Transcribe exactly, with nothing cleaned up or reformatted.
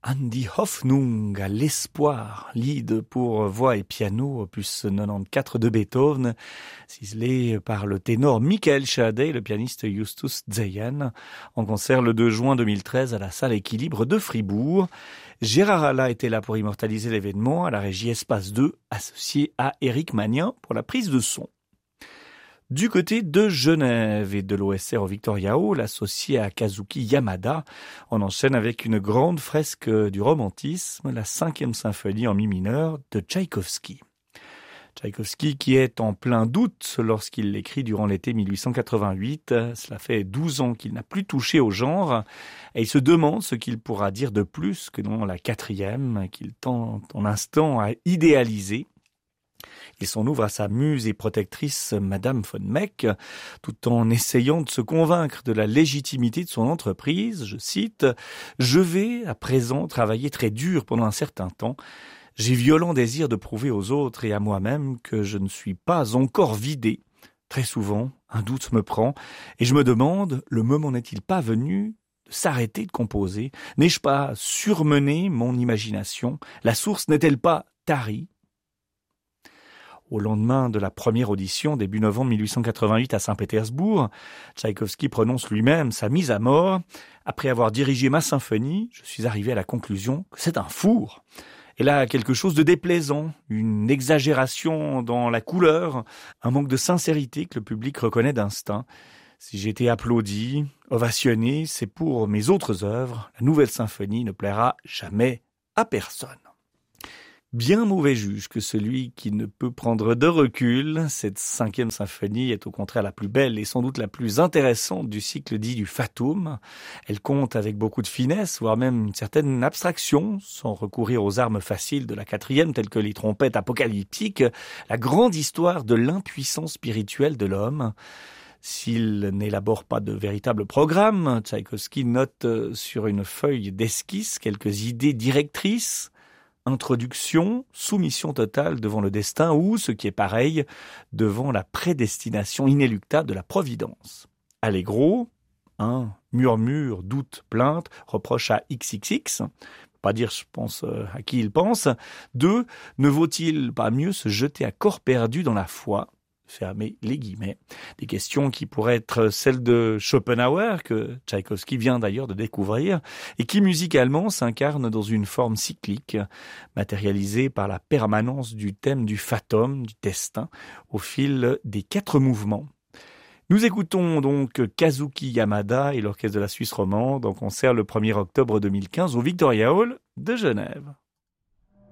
An die Hoffnung, à l'espoir, lead pour voix et piano, opus quatre-vingt-quatorze de Beethoven, ciselé par le ténor Michael Schade et le pianiste Justus Zeyen, en concert le deux juin deux mille treize à la salle Équilibre de Fribourg. Gérard Alla était là pour immortaliser l'événement, à la régie Espace deux, associé à Éric Magnin pour la prise de son. Du côté de Genève et de l'O S R au Victoria Hall, associé à Kazuki Yamada, on enchaîne avec une grande fresque du romantisme, la cinquième symphonie en mi mineur de Tchaïkovski. Tchaïkovski qui est en plein doute lorsqu'il l'écrit durant l'été mille huit cent quatre-vingt-huit. Cela fait douze ans qu'il n'a plus touché au genre et il se demande ce qu'il pourra dire de plus que dans la quatrième qu'il tente en instant à idéaliser. Il s'en ouvre à sa muse et protectrice Madame von Meck, tout en essayant de se convaincre de la légitimité de son entreprise. Je cite « Je vais à présent travailler très dur pendant un certain temps. J'ai violent désir de prouver aux autres et à moi-même que je ne suis pas encore vidé. Très souvent, un doute me prend et je me demande, le moment n'est-il pas venu de s'arrêter de composer? N'ai-je pas surmené mon imagination? La source n'est-elle pas tarie? » Au lendemain de la première audition, début novembre mille huit cent quatre-vingt-huit à Saint-Pétersbourg, Tchaïkovski prononce lui-même sa mise à mort. Après avoir dirigé ma symphonie, je suis arrivé à la conclusion que c'est un four. Et là, quelque chose de déplaisant, une exagération dans la couleur, un manque de sincérité que le public reconnaît d'instinct. Si j'ai été applaudi, ovationné, c'est pour mes autres œuvres. La nouvelle symphonie ne plaira jamais à personne. Bien mauvais juge que celui qui ne peut prendre de recul. Cette cinquième symphonie est au contraire la plus belle et sans doute la plus intéressante du cycle dit du Fatum. Elle compte avec beaucoup de finesse, voire même une certaine abstraction, sans recourir aux armes faciles de la quatrième, telles que les trompettes apocalyptiques, la grande histoire de l'impuissance spirituelle de l'homme. S'il n'élabore pas de véritable programme, Tchaïkovski note sur une feuille d'esquisse quelques idées directrices. Introduction, soumission totale devant le destin ou, ce qui est pareil, devant la prédestination inéluctable de la providence. Allegro, un, murmure, doute, plainte, reproche à X X X, pas dire je pense à qui il pense. Deux, ne vaut-il pas mieux se jeter à corps perdu dans la foi? Fermer les guillemets. Des questions qui pourraient être celles de Schopenhauer, que Tchaïkovski vient d'ailleurs de découvrir, et qui musicalement s'incarnent dans une forme cyclique, matérialisée par la permanence du thème du fatum, du destin, au fil des quatre mouvements. Nous écoutons donc Kazuki Yamada et l'Orchestre de la Suisse romande en concert le premier octobre deux mille quinze au Victoria Hall de Genève.